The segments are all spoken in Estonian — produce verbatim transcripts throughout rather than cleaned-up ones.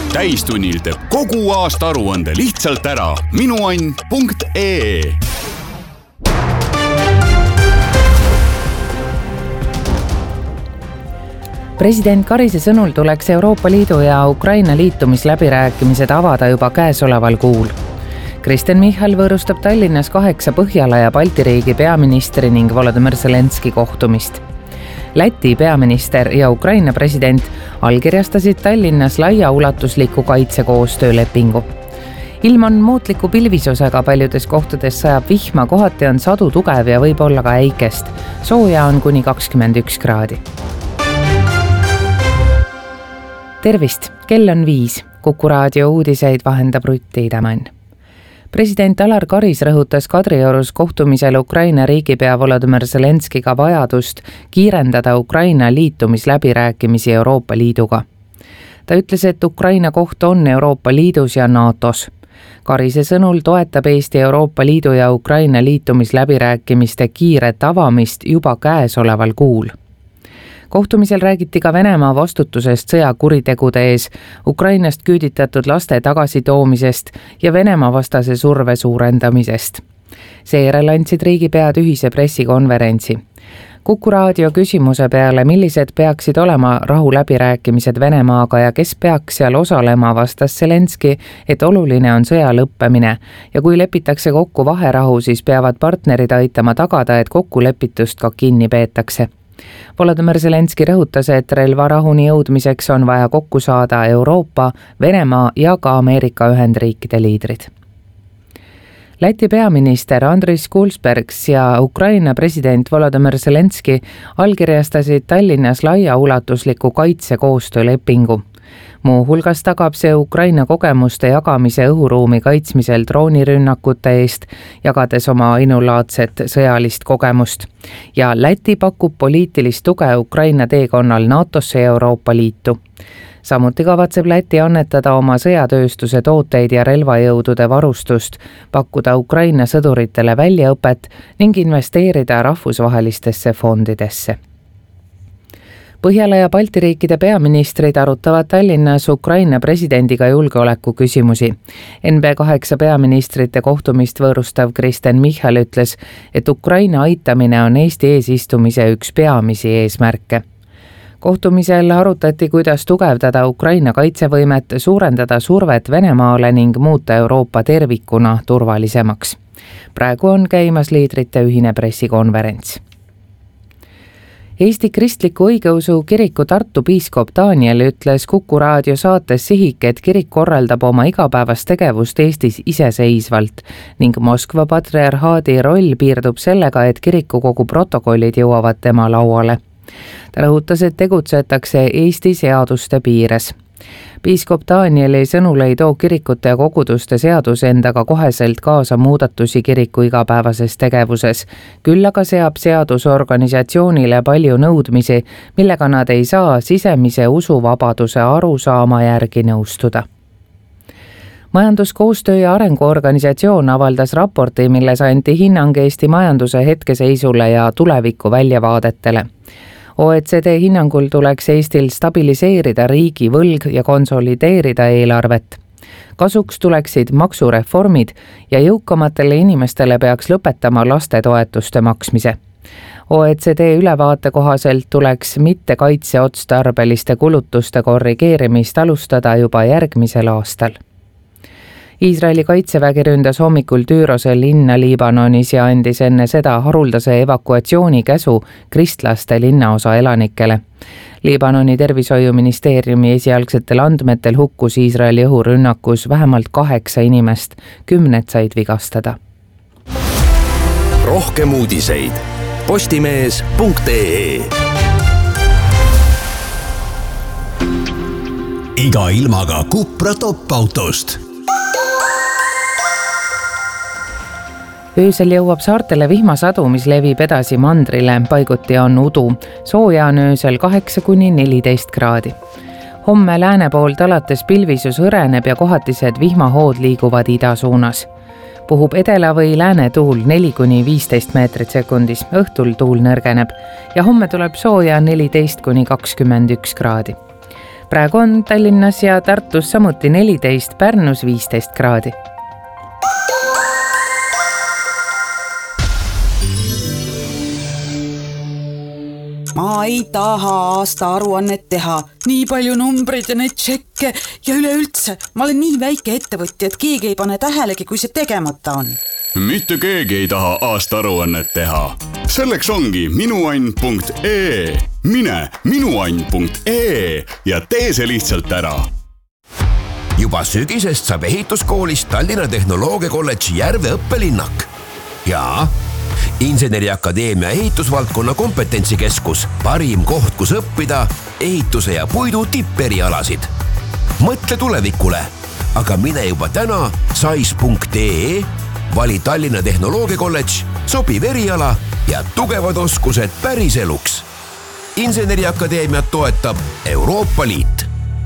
täistunnil teeb kogu aasta aruande lihtsalt ära. minuann punkt ee. President Karise sõnul tuleks Euroopa Liidu ja Ukraina liitumisläbirääkimised avada juba käesoleval kuul. Kristen Michal võõrustab Tallinnas kaheksa Põhjala ja Balti riigi peaministri ning Volodymyr Zelenski kohtumist. Läti peaminister ja Ukraina president allkirjastasid Tallinnas laiaulatusliku kaitsekoostöölepingu. Ilm on muutliku pilvisusega, paljudes kohtades sajab vihma, kohati on sadu tugev ja võib olla ka äikest. Sooja on kuni kakskümmend üks kraadi. Tervist, kell on viis. Kuku raadio uudiseid vahendab Rutti Idamann. President Alar Karis rõhutas Kadriorus kohtumisel Ukraina riigipea Volodymyr Zelenskiga vajadust kiirendada Ukraina liitumisläbirääkimisi Euroopa Liiduga. Ta ütles, et Ukraina koht on Euroopa Liidus ja NATOs. Karise sõnul toetab Eesti Euroopa Liidu ja Ukraina liitumisläbirääkimiste kiiret avamist juba käesoleval kuul. Kohtumisel räägiti ka Venemaa vastutusest sõjakuritegude ees, Ukrainast küüditatud laste tagasitoomisest ja Venemaa vastase surve suurendamisest. Seejärel andsid riigipead ühise pressikonverentsi. Kuku raadio küsimuse peale, millised peaksid olema rahuläbirääkimised Venemaaga ja kes peaks seal osalema, vastas Zelenski, et oluline on sõja lõppemine ja kui lepitakse kokku vaherahu, siis peavad partnerid aitama tagada, et kokkulepitust ka kinni peetakse. Volodymyr Zelenski rõhutas, et relvarahuni jõudmiseks on vaja kokku saada Euroopa, Venemaa ja ka Ameerika Ühendriikide liidrid. Läti peaminister Andris Kulsbergs ja Ukraina president Volodymyr Zelenski allkirjastasid Tallinnas laiaulatusliku kaitsekoostöölepingu. Muu hulgas tagab see Ukraina kogemuste jagamise õhuruumi kaitsmisel droonirünnakute eest, jagades oma ainulaadset sõjalist kogemust. Ja Läti pakub poliitilist tuge Ukraina teekonnal NATOsse ja Euroopa Liitu. Samuti kavatseb Läti annetada oma sõjatööstuse tooteid ja relvajõudude varustust, pakkuda Ukraina sõduritele väljaõpet ning investeerida rahvusvahelistesse fondidesse. Põhjala ja Balti riikide peaministrid arutavad Tallinnas Ukraina presidendiga julgeoleku küsimusi. N B kaheksa peaministrite kohtumist võõrustav Kristen Michal ütles, et Ukraina aitamine on Eesti eesistumise üks peamisi eesmärke. Kohtumisel arutati, kuidas tugevdada Ukraina kaitsevõimet, suurendada survet Venemaale ning muuta Euroopa tervikuna turvalisemaks. Praegu on käimas liidrite ühine pressikonverents. Eesti kristliku õigeusu kiriku Tartu piiskop Daniel ütles Kuku raadio saates Sihik, et kirik korraldab oma igapäevast tegevust Eestis iseseisvalt ning Moskva patriarhaadi roll piirdub sellega, et kirikukogu protokollid jõuavad tema lauale. Ta rõhutas, et tegutsetakse Eesti seaduste piires. Piiskop Danieli sõnul ei too kirikute ja koguduste seadus endaga koheselt kaasa muudatusi kiriku igapäevases tegevuses. Küll aga seab seadus organisatsioonile palju nõudmisi, millega nad ei saa sisemise usuvabaduse arusaama järgi nõustuda. Majanduskoostöö ja arenguorganisatsioon avaldas raporti, milles anti hinnang Eesti majanduse hetkeseisule ja tuleviku väljavaadetele. O E C D hinnangul tuleks Eestil stabiliseerida riigi võlg ja konsolideerida eelarvet. Kasuks tuleksid maksureformid ja jõukamatele inimestele peaks lõpetama lastetoetuste maksmise. O E C D ülevaate kohaselt tuleks mitte kaitseotstarbeliste kulutuste korrigeerimist alustada juba järgmisel aastal. Iisraeli kaitsevägi ründas hommikul Türose linna Liibanonis ja andis enne seda haruldase evakuatsiooni käsu kristlaste linnaosa elanikele. Liibanoni tervishoiuministeeriumi esialgsetel andmetel hukkus Iisraeli õhurünnakus vähemalt kaheksa inimest, kümned said vigastada. Rohkem uudiseid postimees punkt ee. Iga ilmaga Cupra top-autost. Öösel jõuab saartele vihmasadu, mis levib edasi mandrile, paiguti on udu. Sooja on öösel kaheksa kuni neliteist kraadi. Homme lääne poolt alates pilvisus hõreneb ja kohatised vihmahood liiguvad ida suunas. Puhub edela või lääne tuul neli kuni viisteist meetrit sekundis, õhtul tuul nõrgeneb ja homme tuleb sooja neliteist kuni kakskümmend üks kraadi. praegu on Tallinnas ja Tartus samuti neliteist, Pärnus viisteist kraadi. Ma ei taha aasta aruannet teha. Nii palju numbreid ja neid tšekke ja üleüldse. Ma olen nii väike ettevõtja, et keegi ei pane tähelegi, kui see tegemata on. Mitte keegi ei taha aasta aruannet teha. Selleks ongi minuann punkt ee. Mine minuann punkt ee ja tee see lihtsalt ära. Juba sügisest saab ehituskoolis Tallinna Tehnoloogiakolledži Järve õppelinnak. Ja Inseneriakadeemia ehitusvaldkonna kompetentsikeskus, parim koht, kus õppida ehituse ja puidu tipperialasid. Mõtle tulevikule, aga mine juba täna sais punkt ee, vali Tallinna Tehnoloogiakolledž, sobiv eriala ja tugevad oskused päris eluks. Inseneriakadeemiat toetab Euroopa Liit.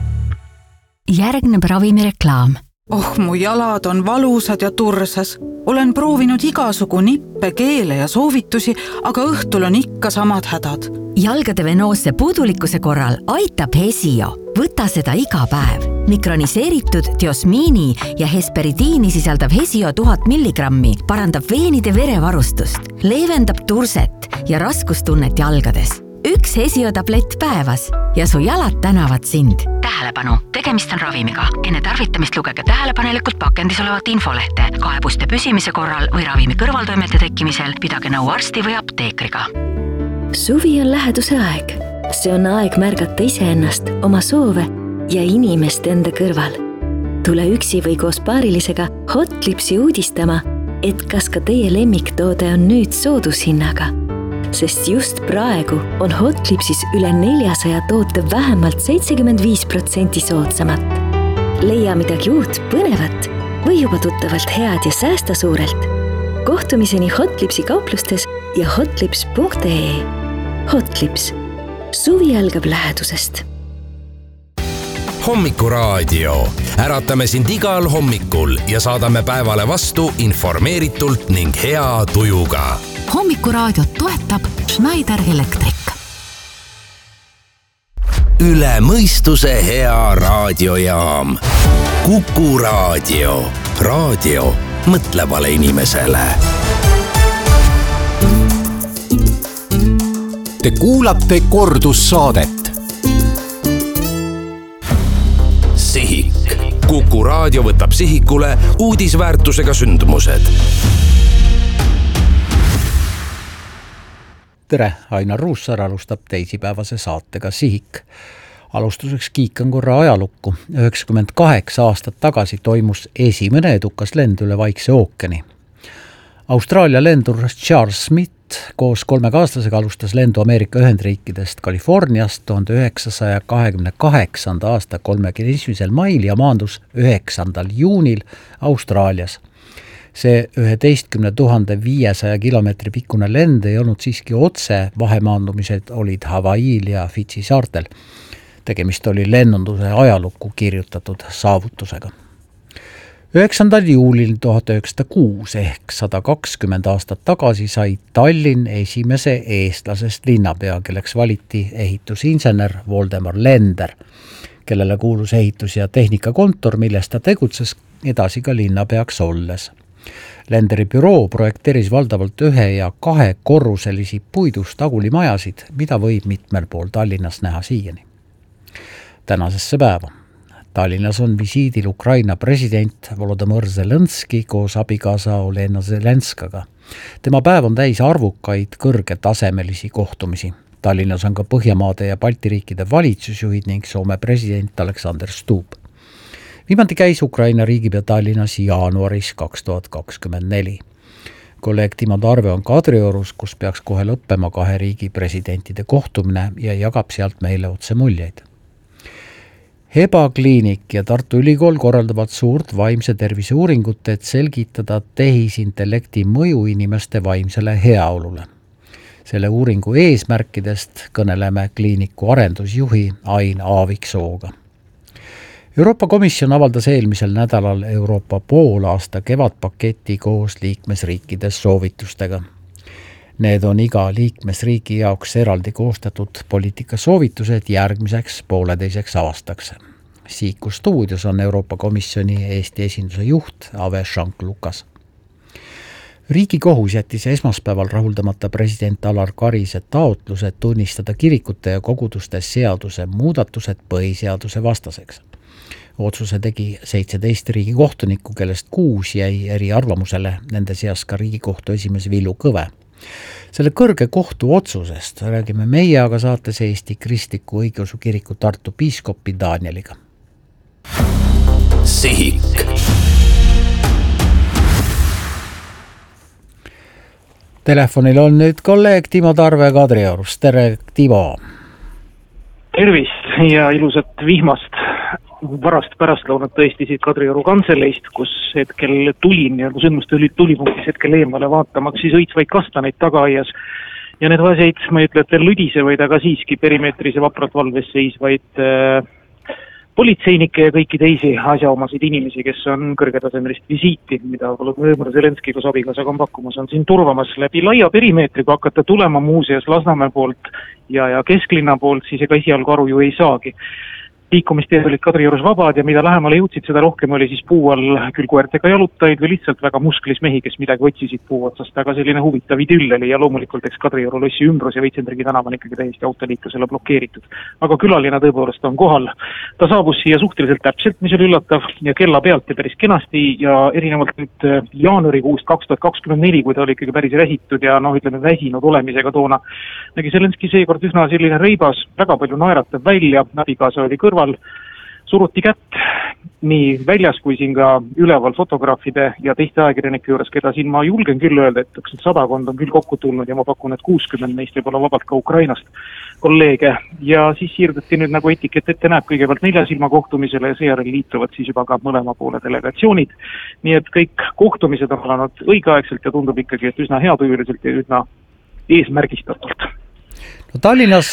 Järgneb ravimireklaam. Oh, mu jalad on valusad ja tursas. Olen proovinud igasugu nippe, keele ja soovitusi, aga õhtul on ikka samad hädad. Jalgade venoosse puudulikkuse korral aitab Hesio. Võta seda iga päev. Mikroniseeritud diosmiini ja hesperidiini sisaldav Hesio tuhat milligrammi parandab veenide verevarustust, leevendab turset ja raskustunnet jalgades. Üks Hesio tablett päevas ja su jalad tänavad sind. Tähelepanu, tegemist on ravimiga. Enne tarvitamist lugege tähelepanelikult pakendis olevat infolehte. Kaebuste püsimise korral või ravimi kõrvaltoimete tekkimisel pidage nõu arsti või apteekriga. Suvi on läheduse aeg. See on aeg märgata iseennast, oma soove ja inimest enda kõrval. Tule üksi või koos paarilisega Hotlipsi uudistama, et kas ka teie lemmiktoode on nüüd soodushinnaga. Sest just praegu on Hotlipsis üle neljasaja toote vähemalt seitsekümmend viis protsenti soodsamat. Leia midagi uut, põnevat või juba tuttavalt head ja säästa suurelt. Kohtumiseni Hotlipsi kauplustes ja hotlips punkt ee. Hotlips. Suvi algab lähedusest. Hommikuraadio. Äratame sind igal hommikul ja saadame päevale vastu informeeritult ning hea tujuga. Hommikuraadiot toetab Schneider Electric. Üle mõistuse hea raadiojaam. Kuku raadio. Raadio mõtlevale inimesele. Te kuulate kordussaadet. Sihik. Kuku raadio võtab sihikule uudisväärtusega sündmused. Tere, Ainar Ruussaar alustab teisipäevase saatega Sihik. Alustuseks kiikan korra ajalukku. üheksakümmend kaheksa aastat tagasi toimus esimene edukas lend üle Vaikse ookeani. Austraalia lendur Charles Smith koos kolmekaaslasega alustas lendu Ameerika Ühendriikidest Kaliforniast tuhande üheksasaja kahekümne kaheksanda aasta kolmekümne mail ja maandus üheksandal juunil Austraalias. See üheteistkümne tuhande viiesaja kilomeetri pikkune lend ei olnud siiski otse, vahemaandumised olid Hawaii'l ja Fidži saartel. Tegemist oli lennunduse ajalukku kirjutatud saavutusega. üheksandal juulil tuhat üheksasada kuus ehk sada kakskümmend aastat tagasi sai Tallinn esimese eestlasest linnapea, kelleks valiti ehitusinsener Voldemar Lender, kellele kuulus ehitus- ja tehnikakontor, milles ta tegutses edasi ka linnapeaks olles. Lenderi büroo projekteeris valdavalt ühe ja kahe korruselisi puidust tagulimajasid, mida võib mitmel pool Tallinnas näha siiani. Tänasesse päeva. Tallinnas on visiidil Ukraina president Volodõmõr Zelenski koos abikaasa Olena Zelenskaga. Tema päev on täis arvukaid kõrgetasemelisi kohtumisi. Tallinnas on ka Põhjamaade ja Balti riikide valitsusjuhid ning Soome president Alexander Stubb. Viimati käis Ukraina riigipea Tallinnas jaanuaris kaks tuhat kakskümmend neli. Kolleeg Timo Tarve on Kadriorus, kus peaks kohe lõppema kahe riigi presidentide kohtumine ja jagab sealt meile otse muljeid. Heba kliinik ja Tartu Ülikool korraldavad suurt vaimse tervise uuringut, et selgitada tehisintellekti mõju inimeste vaimsele heaolule. Selle uuringu eesmärkidest kõneleme kliiniku arendusjuhi Ain Aaviksooga. Euroopa Komisjon avaldas eelmisel nädalal Euroopa poolaasta kevadpaketi koos liikmesriikide soovitustega. Need on iga liikmesriigi jaoks eraldi koostatud poliitikasoovitused järgmiseks pooleteiseks aastaks. Siiku stuudios on Euroopa Komisjoni Eesti esinduse juht Ave Šank-Lukas. Riigikohus jättis esmaspäeval rahuldamata president Alar Karise taotlused tunnistada kirikute ja koguduste seaduse muudatused põhiseaduse vastaseks. Otsuse tegi seitseteist riigikohtunikku, kellest kuus jäi eri arvamusele, nende seas ka Riigikohtu esimees Villu Kõve. Selle kõrge kohtu otsusest räägime meie aga saates Eesti Kristliku Õigeusu Kiriku Tartu piiskopi Danieliga. Sihik. Telefonil on nüüd kolleeg Timo Tarve Kadriorust. Tere, Timo! Tervist ja ilusat vihmast varast pärastlõunat tõesti siit Kadrioru kantseleist, kus hetkel tulin ja sündmuste tulipunktis hetkel eemale vaatamaks siis õitsvaid kastaneid tagaaias. Ja need vaseid, ma ei ütle, et veel lüdisevaid, aga siiski perimeetrise vapralt valves seisvaid äh, politseinike ja kõiki teisi asjaomasid inimesi, kes on kõrgetasemelist visiiti, mida Volodõmõr Zelenski koos abikaasaga on pakkumas, on siin turvamas läbi laia perimeetri, kui hakata tulema muuseas Lasnamäe poolt ja, ja kesklinna poolt, siis ega esialgu aru ju ei saagi. Liikumisteed olid Kadriorus vabad ja mida lähemale jõudsid, seda rohkem oli siis puu all küll koertega jalutajaid või lihtsalt väga musklis mehi, kes midagi otsisid puu otsast, aga selline huvitav idüll oli ja loomulikult eks Kadrioru lossi ümbrus ja Veitsenbergi tänav on ikkagi täiesti autoliiklusele blokeeritud. Aga külalina tõepoolest on kohal. Ta saabus siia suhteliselt täpselt, mis oli üllatav ja kella pealt ja päris kenasti ja erinevalt nüüd jaanuarikuust kaks tuhat kakskümmend neli, kui ta oli ikkagi päris väsitud ja noh, ütleme väsinud olemisega toona, nägi Zelenski seekord üsna selline reibas, väga palju naeratav välja, abikaasa oli kõrval, suruti kätt nii väljas kui siin ka üleval fotograafide ja teiste ajakirjanike juures, keda siin ma julgen küll öelda, et üks sadakond on küll kokku tulnud ja ma pakun, et kuuskümmend neist võib olla vabalt ka Ukrainast kolleege. Ja siis siirdati nüüd nagu etikett ette näeb kõigepealt nelja silma kohtumisele ja seejärel liituvad siis juba ka mõlema poole delegatsioonid. Nii et kõik kohtumised on olnud õigeaegselt ja tundub ikkagi, et üsna heatujuliselt ja üsna eesmärgistatult. No, Tallinnas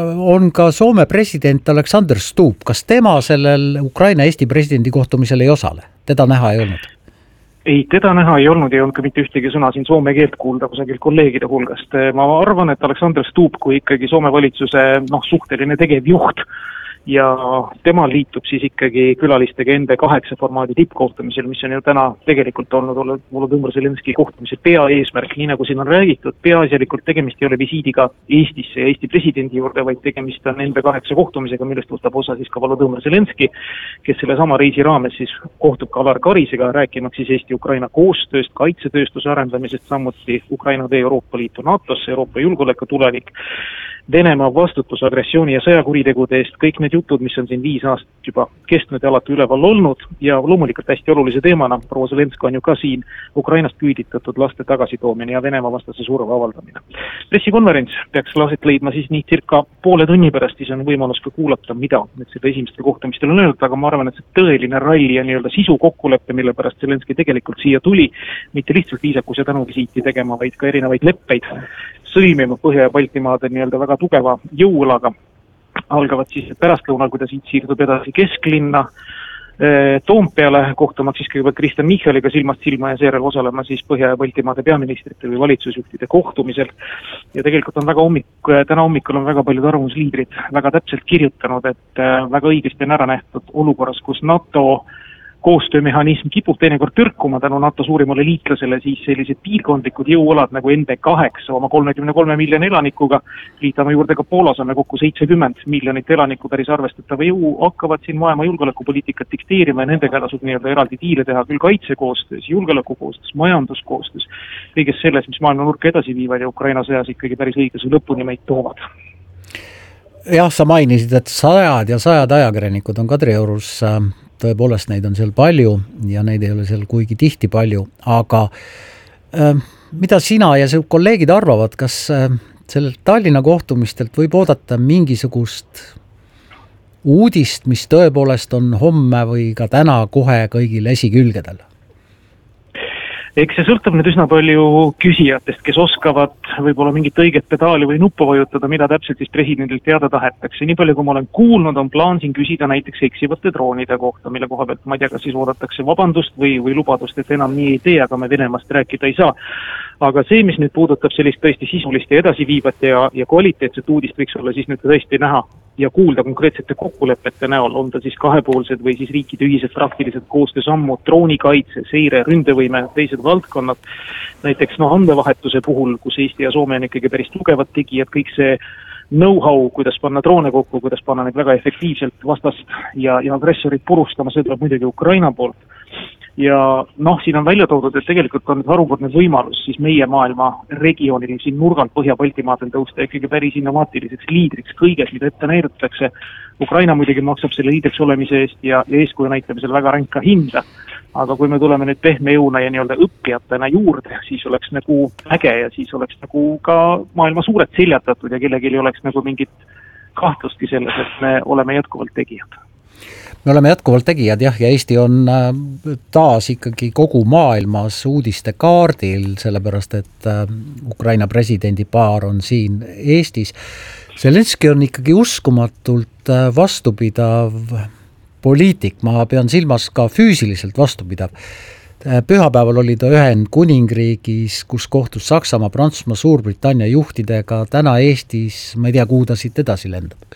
on ka Soome president Alexander Stubb. Kas tema sellel Ukraina Eesti presidendi kohtumisel ei osale? Teda näha ei olnud? Ei, teda näha ei olnud, ei olnud ka mitte ühtegi sõna siin soome keelt kuulda kusagil kolleegide hulgast. Ma arvan, et Alexander Stubb, kui ikkagi Soome valitsuse noh, suhteline tegevjuht ja tema liitub siis ikkagi külalistega enda kaheksa formaadi tippkohtumisel, mis on ju täna tegelikult olnud Volodõmõr Zelenski kohtumise peaeesmärk, nii nagu siin on räägitud, peaasjalikult tegemist ei ole visiidiga Eestisse ja Eesti presidendi juurde, vaid tegemist on enda kaheksa kohtumisega, millest võtab osa siis ka Volodõmõr Zelenski, kes selle sama reisi raames siis kohtub ka Alar Karisega, rääkimaks siis Eesti-Ukraina koostööst, kaitsetööstuse arendamisest, samuti Ukraina tee Euroopa Liitu NATOsse, Euroopa julgeoleku tulevik, Venemaa vastutus agressiooni ja sõjakuritegude eest, kõik need jutud, mis on siin viis aastat juba kestnud ja alati üleval olnud ja loomulikult hästi olulise teemana, proua Zelenski on ju ka siin Ukrainast küüditatud laste tagasitoomine ja Venemaa vastase surve avaldamine. Pressikonverents peaks laset leidma siis nii circa poole tunni pärast, siis on võimalus ka kuulata, mida nüüd seda esimestel kohtumistel on öelnud, aga ma arvan, et see tõeline ralli ja nii-öelda sisu kokkuleppe, mille pärast Zelenski tegelikult siia tuli, mitte lihtsalt viisakus ja tänuvisiiti tegema, vaid ka erinevaid leppeid sõlmima Põhja- ja Baltimaade nii-öelda väga tugeva jõuõlaga, algavad siis pärastlõunal, kui ta siit siirdub edasi kesklinna Toompeale kohtumaks siis kõigepealt Kristen Michaliga silmast silma ja seejärel osalema siis Põhja- ja Baltimaade peaministrite või valitsusjuhtide kohtumisel. Ja tegelikult on väga hommik, täna hommikul on väga paljud arvamusliidrid väga täpselt kirjutanud, et väga õigesti on ära nähtud olukorras, kus NATO koostöömehhanism kipub teinekord tõrkuma tänu NATO suurimale liitlasele, siis sellised piirkondlikud jõualad nagu N B kaheksa oma kolmekümne kolme miljoni elanikuga, liitame juurde ka Poola, saame kokku seitsekümmend miljonit elanikku päris arvestatava jõu, hakkavad siin maailma julgeolekupoliitikat dikteerima ja nendega tasub nii-öelda eraldi diile teha küll kaitsekoostöös, julgeolekukoostöös, majanduskoostöös, kõiges selles, mis maailma nurka edasi viivad ja Ukraina sõjas ikkagi päris õiglase lõpuni meid toovad. Jah, sa mainisid, et sajad ja sajad ajakirjanikud on Kadriorus, tõepoolest neid on seal palju ja neid ei ole seal kuigi tihti palju, aga äh, mida sina ja su kolleegid arvavad, kas äh, sellelt Tallinna kohtumistelt võib oodata mingisugust uudist, mis tõepoolest on homme või ka täna kohe kõigil esikülgedel? eks see sõltub nüüd üsna palju küsijatest, kes oskavad võib-olla mingit õiget pedaali või nuppu vajutada, mida täpselt siis presidendilt teada tahetakse. Nii palju, kui ma olen kuulnud, on plaan siin küsida näiteks eksivate droonide kohta, mille koha pealt ma ei tea, kas siis oodatakse vabandust või, või lubadust, et enam nii ei tee, aga me Venemaast rääkida ei saa. Aga see, mis nüüd puudutab sellist tõesti sisulist ja edasiviivat ja, ja kvaliteetset uudist, võiks olla siis nüüd tõesti näha ja kuulda konkreetsete kokkulepete näol, on ta siis kahepoolsed või siis riikide ühised praktilised koostöösammud, droonikaitse, seire, ründevõime, teised valdkonnad. Näiteks no, andmevahetuse puhul, kus Eesti ja Soome on ikkagi päris tugevad tegijad, kõik see know-how, kuidas panna droone kokku, kuidas panna neid väga efektiivselt vastast ja, ja agressorit purustama, see tuleb muidugi Ukraina poolt. Ja noh, siin on välja toodud, et tegelikult on harukordne võimalus siis meie maailma regioonil siin nurgalt Põhja-Baltimaadel tõusta ikkagi päris innovaatiliseks liidriks kõiges, mida ette näidatakse. Ukraina muidugi maksab selle liidriks olemise eest ja, ja eeskuju näitamisel väga ränka hinda. Aga kui me tuleme nüüd pehme jõuna ja nii-öelda õppijatena juurde, siis oleks nagu äge ja siis oleks nagu ka maailma suured seljatatud ja kellelgi ei oleks nagu mingit kahtlustki selles, et me oleme jätkuvalt tegijad. Me oleme jätkuvalt tegijad jah, ja Eesti on taas ikkagi kogu maailmas uudiste kaardil, sellepärast et Ukraina presidendi paar on siin Eestis. Zelenski on ikkagi uskumatult vastupidav poliitik, ma pean silmas ka füüsiliselt vastupidav. Pühapäeval oli ta Ühendkuningriigis, kus kohtus Saksamaa, Prantsusmaa, Suurbritannia juhtidega, täna Eestis, ma ei tea, kuhu ta siit edasi lendab.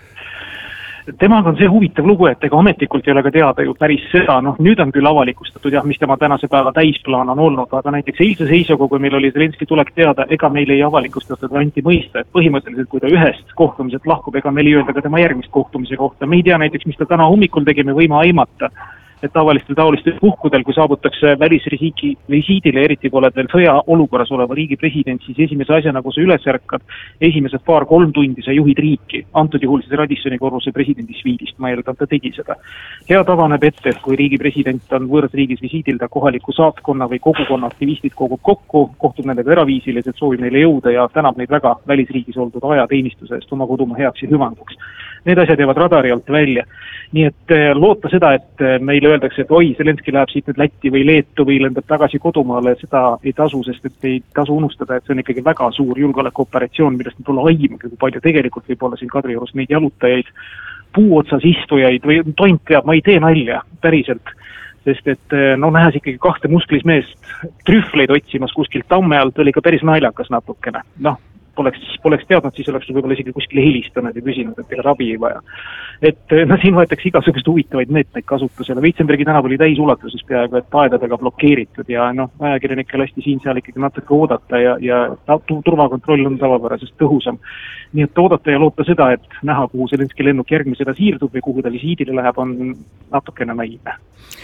Temaga on see huvitav lugu, et ega ametlikult ei ole ka teada ju päris seda, noh nüüd on küll avalikustatud jah, mis tema tänase päeva täisplaan on olnud, aga näiteks eilse seisuga, kui meil oli Zelenski tulek teada, ega meil ei avalikustatud anti mõista, et põhimõtteliselt kui ta ühest kohtumiselt lahkub, ega meil ei öelda ka tema järgmist kohtumise kohta. Me ei tea näiteks, mis ta täna hommikul tegi, me võime aimata, et tavalistel taolistel puhkudel, kui saabutakse välisriigi visiidile, eriti kui oled veel sõja olukorras oleva riigi president, siis esimese asjana, kui sa üles ärkad, esimesed paar-kolm tundi sa juhid riiki. Antud juhul siis Radissoni korruse presidendi sviidist, ma eeldan, ta tegi seda. Hea tavaneb ette, et kui riigi president on võõras riigis visiidil, ta kohaliku saatkonna või kogukonna aktivistid kogub kokku, kohtub nendega eraviisiliselt, soovib neile jõuda ja tänab neid väga välisriigis oldud ajateenistuse eest oma kodumaa heaks ja hüvanguks. Need asjad jäävad radari alt välja. Nii et loota seda, et meile öeldakse, et oi, Zelenski läheb siit nüüd Lätti või Leetu või lendab tagasi kodumaale, seda ei tasu, sest et ei tasu unustada, et see on ikkagi väga suur julgeolekuoperatsioon, millest nüüd olla aimagi, kui palju tegelikult võib olla siin Kadriorus neid jalutajaid, puu otsas istujaid või tont teab, ma ei tee nalja, päriselt. Sest et no nähes ikkagi kahte musklis meest trühvleid otsimas kuskilt tamme alt, oli ka päris naljakas natukene. Noh, poleks, poleks teadnud, siis oleks võib-olla isegi kuskile helistanud ja küsinud, et teile rabi ei vaja. Et no siin võetakse igasugust huvitavaid meetmeid kasutusele. Veitsenbergi tänav oli täisulatuses peaaegu, et aedadega blokeeritud ja noh, ajakirjanikke lasti siin seal ikkagi natuke oodata ja, ja turvakontroll on tavapärasest tõhusam. Nii et oodata ja loota seda, et näha, kuhu Zelenski lennuk järgmisena siirdub või kuhu ta visiidile läheb, on natukene naiivne.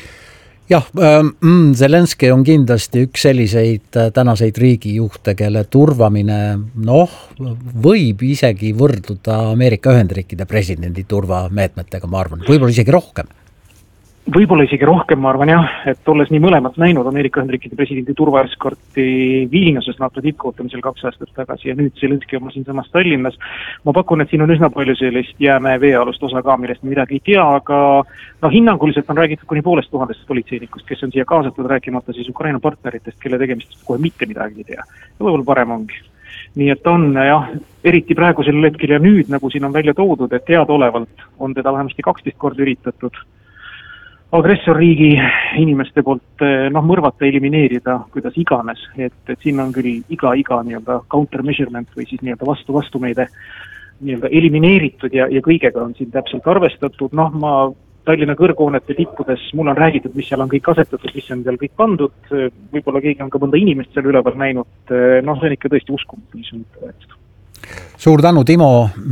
Jah, mm, Zelenski on kindlasti üks selliseid tänaseid riigijuhte, kelle turvamine noh, võib isegi võrduda Ameerika Ühendriikide presidendi turvameetmetega, ma arvan, võib-olla isegi rohkem. Võib-olla isegi rohkem, ma arvan jah, et olles nii mõlemat näinud Ameerika Ühendriikide presidendi turvaeskorti Vilniuses NATO tippkohtumisel kaks aastat tagasi ja nüüd Zelenski oma siin samas Tallinnas. Ma pakun, et siin on üsna palju sellist jäämäe veealust osa ka, millest midagi ei tea, aga no, hinnanguliselt on räägitud kuni poolest tuhandest politseinikust, kes on siia kaasatud, rääkimata siis Ukraina partneritest, kelle tegemist kohe mitte midagi ei tea. Ja võib-olla parem ongi. Nii et on jah, eriti praegusel hetkel ja nüüd, nagu siin on välja toodud, et teadaolevalt on teda vähemasti kaksteist korda üritatud agressorriigi inimeste poolt noh, mõrvata, elimineerida, kuidas iganes, et, et siin on küll iga, iga nii-öelda countermeasurement või siis nii-öelda vastu vastu meide nii-öelda elimineeritud ja, ja kõigega on siin täpselt arvestatud. Noh, ma Tallinna kõrghoonete tippudes, mul on räägitud, mis seal on kõik asetatud, mis on seal kõik pandud, võib-olla keegi on ka mõnda inimest seal üleval näinud, noh, see on ikka tõesti uskumatu, mis on võetud. Suur tänu, Timo,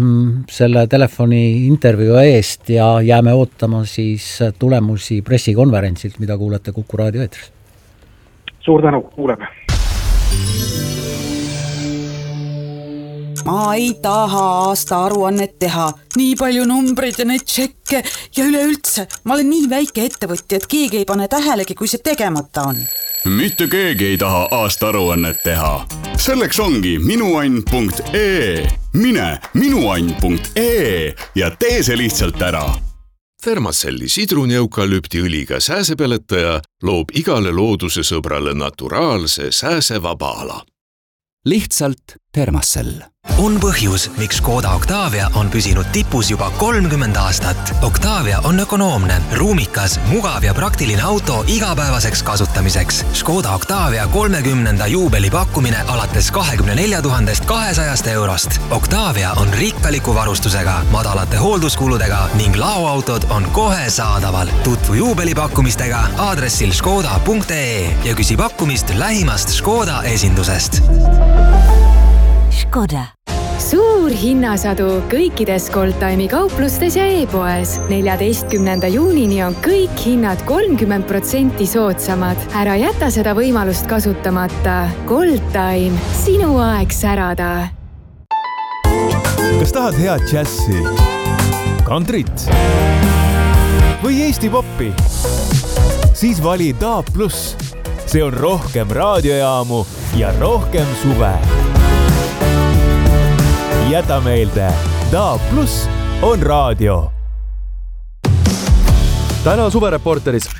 selle telefoni intervjuu eest ja jääme ootama siis tulemusi pressikonverentsilt, mida kuulete Kuku raadio eetris. Suur tänu, kuuleme. Ma ei taha aasta aruannet teha, nii palju numbreid ja neid tšekke ja üleüldse, ma olen nii väike ettevõtja, et keegi ei pane tähelegi, kui see tegemata on. Mitte keegi ei taha aasta aruannet teha. Selleks ongi minuann punkt ee. Mine minuann punkt ee ja tee see lihtsalt ära. Thermacelli sidruni-eukalüptiõliga sääsepeletaja loob igale looduse sõbrale naturaalse sääsevaba ala. Lihtsalt Thermacell. On põhjus, miks Škoda Octavia on püsinud tipus juba kolmkümmend aastat. Octavia on ökonoomne, ruumikas, mugav ja praktiline auto igapäevaseks kasutamiseks. Škoda Octavia kolmekümnenda juubeli pakkumine alates kahekümne nelja tuhandest kahesajast eurost. Octavia on rikkaliku varustusega, madalate hoolduskuludega ning laoautod on kohe saadaval. Tutvu juubelipakkumistega aadressil škoda punkt ee ja küsi pakkumist lähimast Škoda esindusest. Škoda. Suur hinnasadu kõikides Goldtime'i kauplustes ja e-poes. neljateistkümnenda juunini on kõik hinnad kolmkümmend protsenti soodsamad. Ära jäta seda võimalust kasutamata. Goldtime, sinu aeg särada. Kas tahad head džässi, kantrit või Eesti poppi? Siis vali D A B plus. See on rohkem raadiojaamu ja rohkem suve. Jäta meelde, D A B plus on raadio. Täna suvereporteris.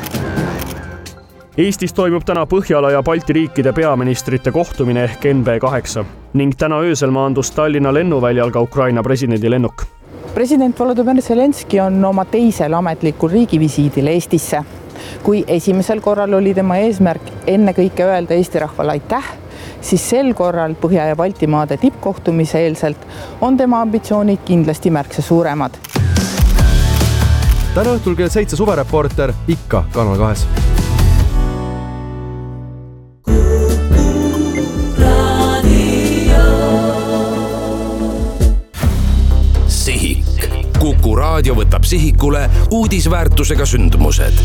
Eestis toimub täna Põhjala ja Balti riikide peaministrite kohtumine ehk N B kaheksa ning täna öösel maandus Tallinna lennuväljal ka Ukraina presidendi lennuk. President Volodymyr Zelenski on oma teisel ametlikul riigivisiidil Eestisse. Kui esimesel korral oli tema eesmärk enne kõike öelda Eesti rahvale aitäh, siis sel korral Põhja- ja Baltimaade tippkohtumise eelselt on tema ambitsioonid kindlasti märksa suuremad. Täna õhtul kell seitse suvereporter ikka Kanal kahes. Sihik. Kuku raadio võtab sihikule uudisväärtusega sündmused.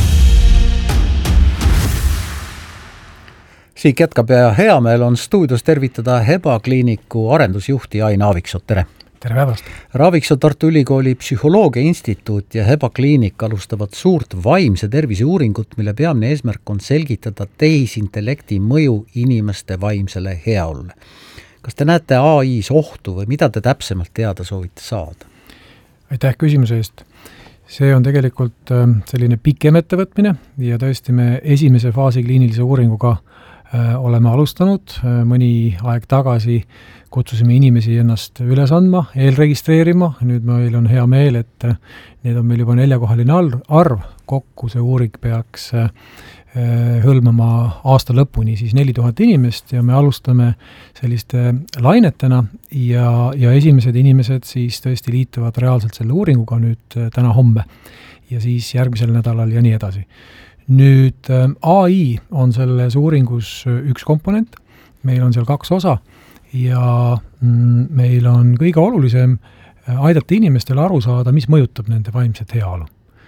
Siik jätkab ja hea meel on stuudios tervitada Heba kliiniku arendusjuhti Ain Aaviksot. Tere! Tere päevast! Aaviksoo Tartu Ülikooli Psühholoogia instituut ja Heba kliinik alustavad suurt vaimse tervise uuringut, mille peamine eesmärk on selgitada tehisintellekti mõju inimeste vaimsele heaolule. Kas te näete A I-s ohtu või mida te täpsemalt teada soovite saada? Aitäh küsimuse eest. See on tegelikult selline pikem ettevõtmine ja tõesti me esimese faasi kliinilise uuringuga oleme alustanud. Mõni aeg tagasi kutsusime inimesi ennast üles andma, eelregistreerima. Nüüd meil on hea meel, et need on meil juba neljakohaline arv. Kokku see uuring peaks hõlmama aasta lõpuni siis neli tuhat inimest ja me alustame selliste lainetena ja, ja esimesed inimesed siis tõesti liituvad reaalselt selle uuringuga nüüd täna homme ja siis järgmisel nädalal ja nii edasi. Nüüd A I on selles uuringus üks komponent, meil on seal kaks osa ja meil on kõige olulisem aidata inimestel aru saada, mis mõjutab nende vaimset heaolu.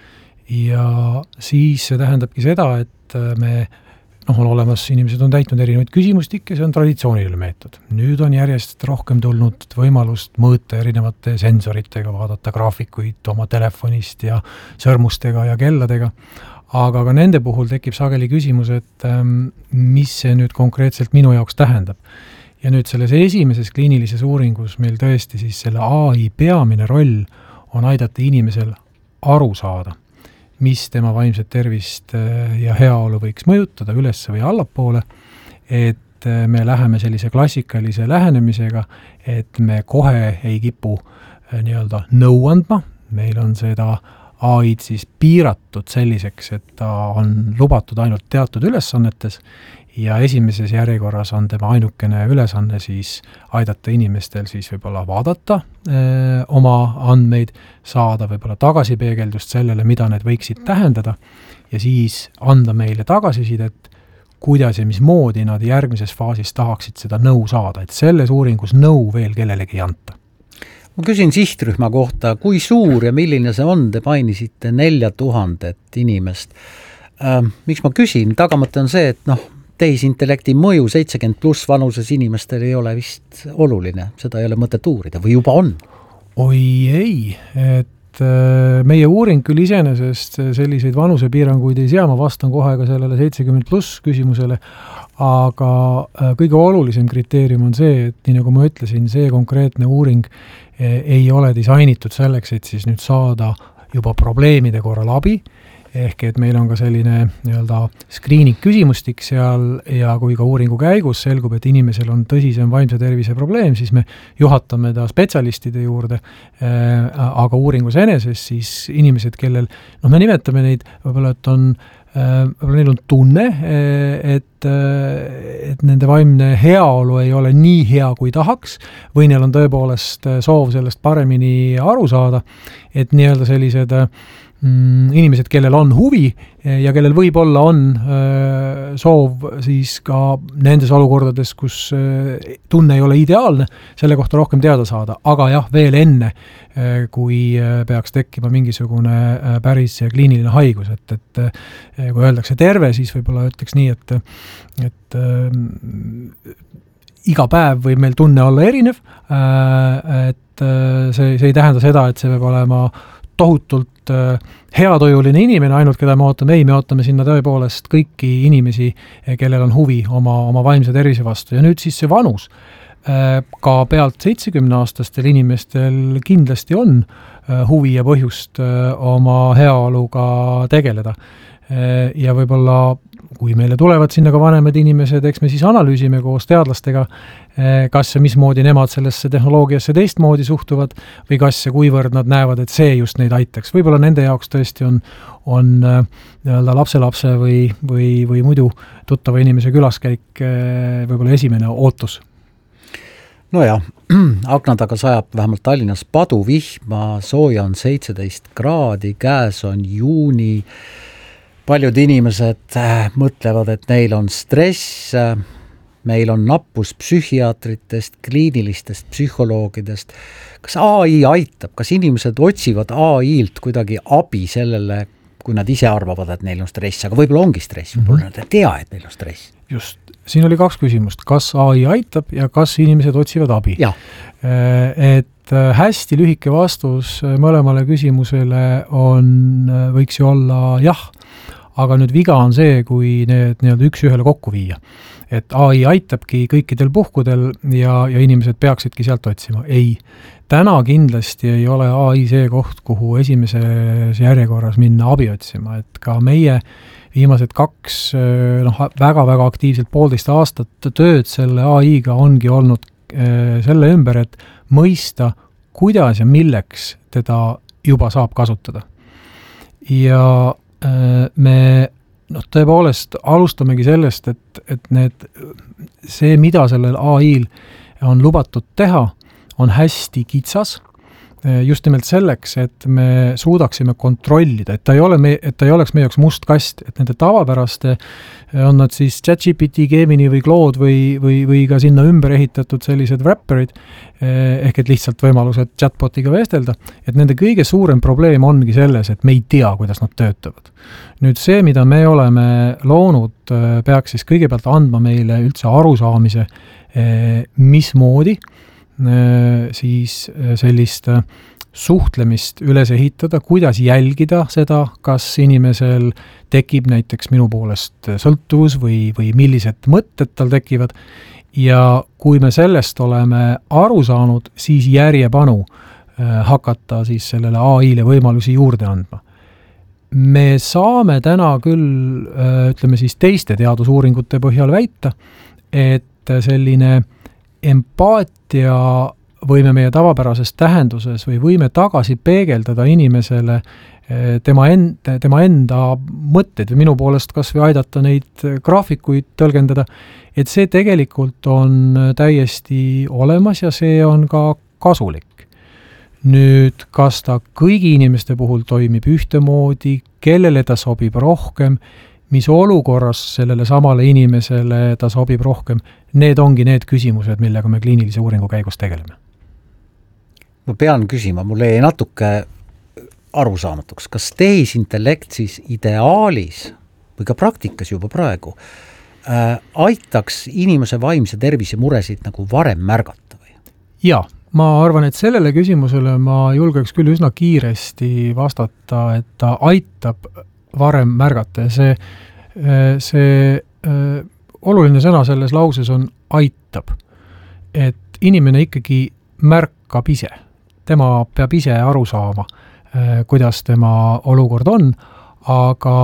Ja siis see tähendabki seda, et me, noh, on olemas, inimesed on täitnud erinevaid küsimustikke, see on traditsiooniline meetod. Nüüd on järjest rohkem tulnud võimalust mõõta erinevate sensoritega, vaadata graafikuid oma telefonist ja sõrmustega ja kelladega. Aga ka nende puhul tekib sageli küsimus, et mis see nüüd konkreetselt minu jaoks tähendab. Ja nüüd selles esimeses kliinilises uuringus meil tõesti siis selle A I peamine roll on aidata inimesel aru saada, mis tema vaimset tervist ja heaolu võiks mõjutada üles või allapoole, et me läheme sellise klassikalise lähenemisega, et me kohe ei kipu nii-öelda nõu andma, meil on seda A I-d siis piiratud selliseks, et ta on lubatud ainult teatud ülesannetes ja esimeses järjekorras on tema ainukene ülesanne siis aidata inimestel siis võib-olla vaadata öö, oma andmeid, saada võib-olla tagasipeegeldust sellele, mida need võiksid tähendada ja siis anda meile tagasisidet, kuidas ja mismoodi nad järgmises faasis tahaksid seda nõu saada, et selles uuringus nõu veel kellelegi ei anta. Ma küsin sihtrühma kohta, kui suur ja milline see on, te mainisite nelja tuhandet inimest. Ähm, miks ma küsin? Tagamata on see, et noh, tehisintellekti mõju seitsekümmend pluss vanuses inimestel ei ole vist oluline, seda ei ole mõtet uurida või juba on? Oi ei, et äh, meie uuring küll iseenesest selliseid vanusepiiranguid ei sea, ma vastan kohe ka sellele seitsekümmend pluss küsimusele, aga äh, kõige olulisem kriteerium on see, et nii nagu ma ütlesin, see konkreetne uuring ei ole disainitud selleks, et siis nüüd saada juba probleemide korral abi, ehk et meil on ka selline nii-öelda screening küsimustik seal ja kui ka uuringu käigus selgub, et inimesel on tõsisem vaimse tervise probleem, siis me juhatame ta spetsialistide juurde, aga uuringus eneses siis inimesed, kellel, noh me nimetame neid, võib-olla, et on võib-olla neil on tunne, et, et nende vaimne heaolu ei ole nii hea, kui tahaks, või neil on tõepoolest soov sellest paremini aru saada, et nii-öelda sellised mm, inimesed, kellel on huvi ja kellel võib-olla on äh, soov siis ka nendes olukordades, kus äh, tunne ei ole ideaalne, selle kohta rohkem teada saada, aga jah, veel enne, äh, kui äh, peaks tekkima mingisugune äh, päris kliiniline haigus, et, et äh, kui öeldakse terve, siis võib-olla ütleks nii, et, et äh, iga päev võib meil tunne olla erinev, äh, et äh, see, see ei tähenda seda, et see peab olema tohutult heatujuline inimene, ainult keda me ootame, ei, me ootame sinna tõepoolest kõiki inimesi, kellel on huvi oma, oma vaimse tervise vastu. Ja nüüd siis see vanus. Ka pealt seitsekümne aastastel inimestel kindlasti on huvi ja põhjust oma heaoluga tegeleda. Ja võib-olla, kui meile tulevad sinna ka vanemad inimesed, eks me siis analüüsime koos teadlastega, kas ja mismoodi nemad sellesse tehnoloogiasse teistmoodi suhtuvad või kas ja kuivõrd nad näevad, et see just neid aitaks. Võib-olla nende jaoks tõesti on, on nii-öelda lapselapse või, või, või muidu tuttava inimese külaskäik võib-olla esimene ootus. No jah, akna taga sajab vähemalt Tallinnas paduvihma, sooja on seitseteist kraadi, käes on juuni. Paljud inimesed mõtlevad, et neil on stress, meil on nappus psühhiaatritest, kliinilistest psühholoogidest. Kas A I aitab, kas inimesed otsivad A I-lt kuidagi abi sellele, kui nad ise arvavad, et neil on stress, aga võib-olla ongi stress, võib-olla nad ei tea, et neil on stress. Just, siin oli kaks küsimust, kas A I aitab ja kas inimesed otsivad abi? Ja. Et hästi lühike vastus mõlemale küsimusele on, võiks ju olla jah, aga nüüd viga on see, kui need nii-öelda üks ühele kokku viia. Et A I aitabki kõikidel puhkudel ja, ja inimesed peaksidki sealt otsima. Ei, täna kindlasti ei ole A I see koht, kuhu esimeses järjekorras minna abi otsima. Et ka meie viimased kaks noh, väga-väga aktiivselt poolteist aastat tööd selle A I-ga ongi olnud selle ümber, et mõista, kuidas ja milleks teda juba saab kasutada. Ja me noh, tõepoolest alustamegi sellest, et, et need, see, mida sellel A I-l on lubatud teha, on hästi kitsas, just nimelt selleks, et me suudaksime kontrollida, et ta ei ole me, et ta ei oleks meie jaoks must kast, et nende tavapäraste on nad siis ChatGPT, Gemini või Claude või, või, või ka sinna ümber ehitatud sellised wrapperid, ehk et lihtsalt võimalused chatbotiga vestelda, et nende kõige suurem probleem ongi selles, et me ei tea, kuidas nad töötavad. Nüüd see, mida me oleme loonud, peaks siis kõigepealt andma meile üldse arusaamise, mismoodi siis sellist suhtlemist üles ehitada, kuidas jälgida seda, kas inimesel tekib näiteks minu poolest sõltuvus või, või millised mõtted tal tekivad ja kui me sellest oleme aru saanud, siis järjepanu hakata siis sellele A I-le võimalusi juurde andma. Me saame täna küll, ütleme siis teiste teadusuuringute põhjal väita, et selline empaatia võime meie tavapärases tähenduses või võime tagasi peegeldada inimesele tema enda, tema enda mõtted või minu poolest kas või aidata neid graafikuid tõlgendada, et see tegelikult on täiesti olemas ja see on ka kasulik. Nüüd, kas ta kõigi inimeste puhul toimib ühtemoodi, kellele ta sobib rohkem, mis olukorras sellele samale inimesele ta sobib rohkem, need ongi need küsimused, millega me kliinilise uuringu käigus tegeleme. Ma pean küsima, mulle jäi natuke arusaamatuks, kas tehisintellekt siis ideaalis või ka praktikas juba praegu äh, aitaks inimese vaimse tervise muresid nagu varem märgata või? Jaa, ma arvan, et sellele küsimusele ma julgeks küll üsna kiiresti vastata, et ta aitab varem märgata ja see, see äh, oluline sõna selles lauses on aitab. Et inimene ikkagi märkab ise. Tema peab ise aru saama, kuidas tema olukord on, aga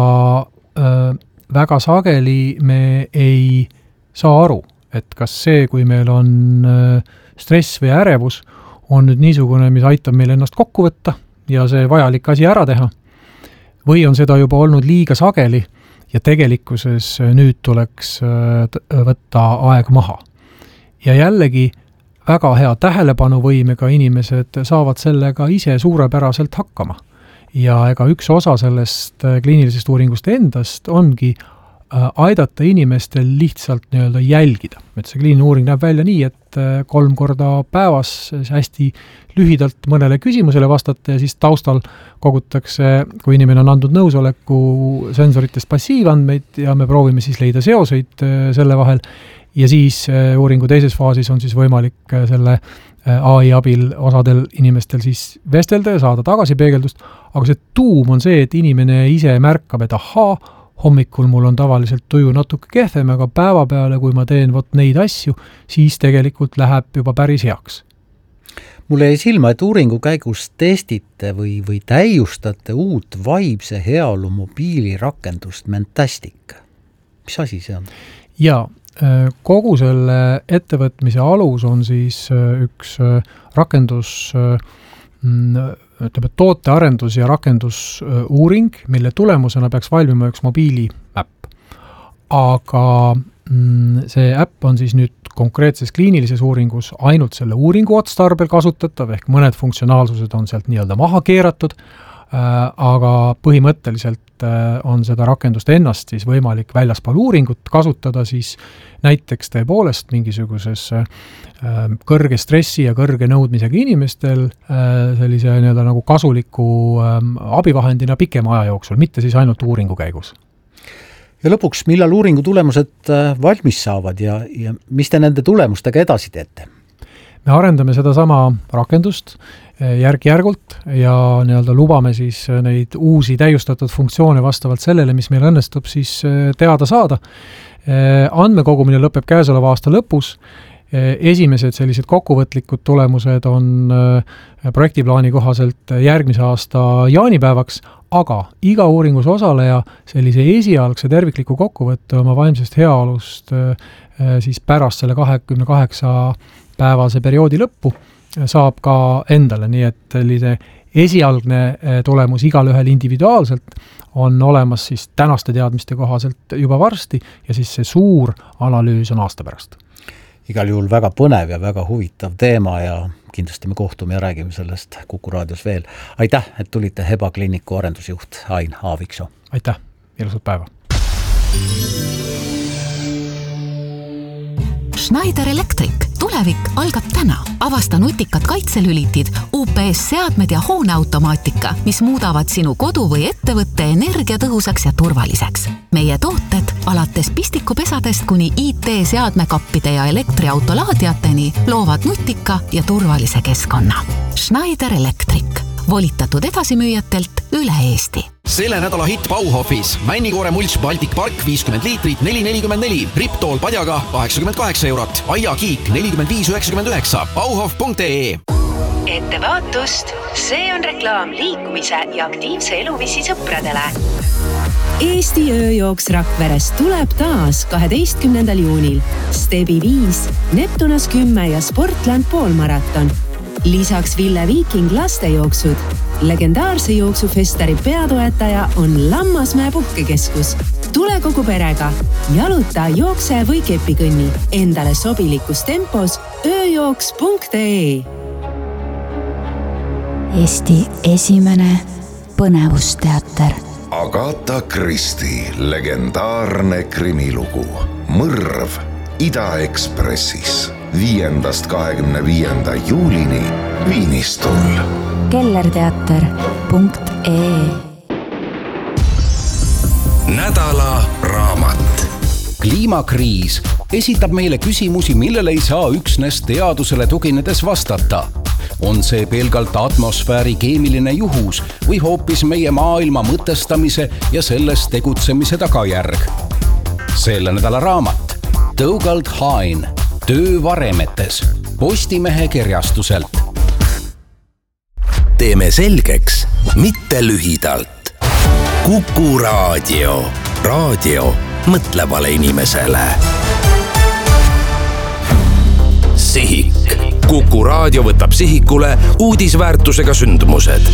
väga sageli me ei saa aru, et kas see, kui meil on stress või ärevus, on nüüd niisugune, mis aitab meil ennast kokku võtta ja see vajalik asi ära teha, või on seda juba olnud liiga sageli ja tegelikkuses nüüd tuleks võtta aeg maha. Ja jällegi väga hea tähelepanuvõimega inimesed saavad sellega ise suurepäraselt hakkama. Ja ega üks osa sellest kliinilisest uuringust endast ongi aidata inimestel lihtsalt nii-öelda jälgida. Et see kliiniline uuring näeb välja nii, et kolm korda päevas hästi lühidalt mõnele küsimusele vastata ja siis taustal kogutakse, kui inimene on andnud nõusoleku sensoritest passiivandmeid ja me proovime siis leida seoseid selle vahel ja siis uuringu teises faasis on siis võimalik selle A I abil osadel inimestel siis vestelda ja saada tagasi peegeldust, aga see tuum on see, et inimene ise märkab, et ahaa, hommikul mul on tavaliselt tuju natuke kehvem, aga päeva peale, kui ma teen vot neid asju, siis tegelikult läheb juba päris heaks. Mulle jäi silma, et uuringu käigus testite või, või täiustate uut vaimse heaolu mobiilirakendust Mentastic. Mis asi see on? Jaa, kogu selle ettevõtmise alus on siis üks rakendus, ütleme, tootearendus ja rakendusuuring, mille tulemusena peaks valmima üks mobiili äpp. Aga see äpp on siis nüüd konkreetses kliinilises uuringus ainult selle uuringu otstarbel kasutatav, ehk mõned funktsionaalsused on sealt nii-öelda maha keeratud, aga põhimõtteliselt on seda rakendust ennast siis võimalik väljaspool uuringut kasutada siis näiteks tõepoolest mingisuguses kõrge stressi ja kõrge nõudmisega inimestel sellise nii-öelda nagu kasuliku abivahendina pikema aja jooksul, mitte siis ainult uuringu käigus. Ja lõpuks, millal uuringu tulemused valmis saavad ja, ja mis te nende tulemustega edasi teete? Me arendame seda sama rakendust järk-järgult ja nii-öelda lubame siis neid uusi täiustatud funktsioone vastavalt sellele, mis meil õnnestub siis teada saada. Andmekogumine lõpeb käesoleva aasta lõpus. Esimesed sellised kokkuvõtlikud tulemused on projektiplaani kohaselt järgmise aasta jaanipäevaks, aga iga uuringus osaleja sellise esialgse tervikliku kokkuvõtte oma vaimsest heaolust siis pärast selle kahekümne kaheksa päevase perioodi lõppu saab ka endale, nii et sellise esialgne tulemus igal ühel individuaalselt on olemas siis tänaste teadmiste kohaselt juba varsti ja siis see suur analüüs on aasta pärast. Igal juhul väga põnev ja väga huvitav teema ja kindlasti me kohtume ja räägime sellest Kuku raadios veel. Aitäh, et tulite Heba kliiniku arendusjuht Ain Aaviksoo. Aitäh, ilusat päeva. Schneider Electric. Tulevik algab täna. Avasta nutikad kaitselülitid, U P S-seadmed ja hooneautomaatika, mis muudavad sinu kodu või ettevõtte energiatõhusaks ja turvaliseks. Meie tooted alates pistikupesadest kuni I T-seadmekappide ja elektriautolaadiateni loovad nutika ja turvalise keskkonna. Schneider Electric. Volitatud edasimüüjatelt üle Eesti. Selle nädala hitt Bauhofis. Männikoore mulch Baltic Park viiskümmend liitrit neli nelikümmend neli. Riptool padjaga kaheksakümmend kaheksa eurot. Aia kiik nelikümmend viis üheksakümmend üheksa. Bauhof punkt ee. Ettevaatust! See on reklaam liikumise ja aktiivse eluviisi sõpradele. Eesti ööjooks Rakverest tuleb taas kaheteistkümnendal juunil. Stebi viis, Neptunas kümme ja Sportland poolmaraton. Lisaks Ville Viiking lastejooksud. Legendaarse jooksufestari peatoetaja on Lammasmäe puhkekeskus. Tule kogu perega. Jaluta, jookse või kepikõnni. Endale sobilikus tempos ööjooks punkt ee. Eesti esimene põnevusteater. Agatha Christie legendaarne krimilugu. Mõrv Ida-Ekspressis. Viiendast kahekümne viienda juulini Viinistul. kellerteater punkt ee. Nädala raamat. Kliimakriis esitab meile küsimusi, millele ei saa üksnes teadusele tuginedes vastata. On see pelgalt atmosfääri keemiline juhus või hoopis meie maailma mõtestamise ja selles tegutsemise tagajärg? Selle nädala raamat Dougald Hine Töö varemetes Postimehe kirjastuselt. Teeme selgeks, mitte lühidalt. Kuku Raadio. Raadio mõtlevale inimesele. Sihik. Kuku Raadio võtab sihikule uudisväärtusega sündmused.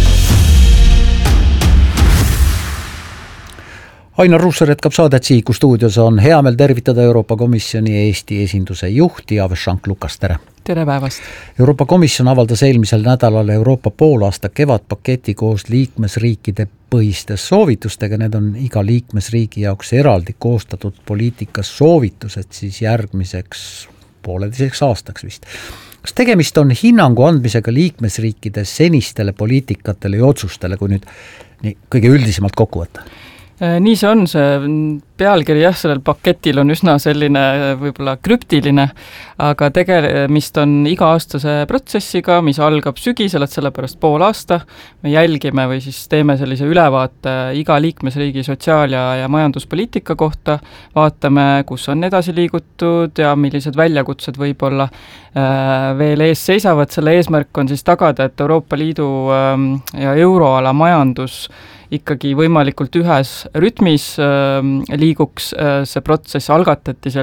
Ainar Ruussaar jätkab saadet. Sihiku stuudios on hea meel tervitada Euroopa Komisjoni Eesti esinduse juhti Avešank Lukas, tere! Tere päevast! Euroopa Komisjon avaldas eelmisel nädalal Euroopa poolaasta kevadpaketi koos liikmesriikide põhistes soovitustega. Need on iga liikmesriigi jaoks eraldi koostatud poliitikas soovitused siis järgmiseks pooleteiseks aastaks vist. Kas tegemist on hinnangu andmisega liikmesriikide senistele poliitikatele ja otsustele, kui nüüd nii, kõige üldisemalt kokku võtta? Nii see on, see pealkiri jah, sellel paketil on üsna selline võib-olla krüptiline, aga tegemist on iga-aastase protsessiga, mis algab sügisel, et sellepärast pool aasta. Me jälgime või siis teeme sellise ülevaate iga liikmesriigi sotsiaal- ja, ja majanduspoliitika kohta, vaatame, kus on edasi liigutud ja millised väljakutsed võib-olla veel ees seisavad. Selle eesmärk on siis tagada, et Euroopa Liidu ja euroala majandus ikkagi võimalikult ühes rütmis liiguks. See protsess algatati seal